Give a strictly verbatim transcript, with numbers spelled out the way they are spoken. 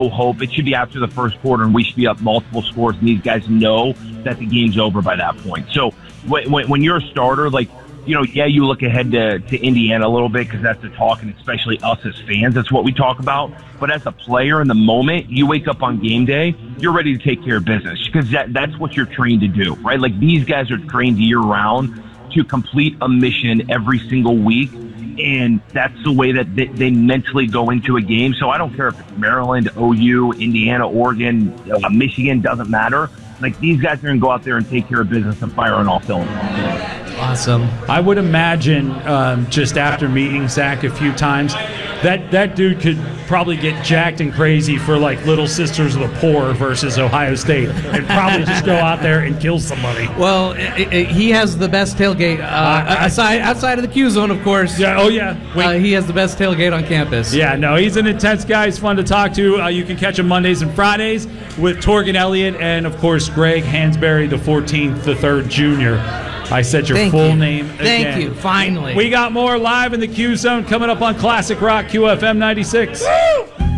hope. It should be after the first quarter, and we should be up multiple scores, and these guys know that the game's over by that point. So when, when you're a starter, like, you know, yeah, you look ahead to, to Indiana a little bit because that's the talk, and especially us as fans, that's what we talk about. But as a player in the moment, you wake up on game day, you're ready to take care of business because that, that's what you're trained to do, right? Like, these guys are trained year-round to complete a mission every single week, and that's the way that they, they mentally go into a game. So I don't care if it's Maryland, O U, Indiana, Oregon, uh, Michigan, doesn't matter. Like, these guys are going to go out there and take care of business and fire on all cylinders. Awesome. I would imagine um, just after meeting Zach a few times, that, that dude could probably get jacked and crazy for like Little Sisters of the Poor versus Ohio State and probably just go out there and kill somebody. Well, it, it, he has the best tailgate uh, uh, aside, outside of the Q zone, of course. Yeah. Oh, yeah. Uh, he has the best tailgate on campus. Yeah, no, he's an intense guy. He's fun to talk to. Uh, you can catch him Mondays and Fridays with Torgan Elliott and, of course, Greg Hansberry, the fourteenth, the third junior. I said your Thank full you. name again. Thank you, finally. We got more live in the Q Zone coming up on Classic Rock Q F M ninety-six. Woo!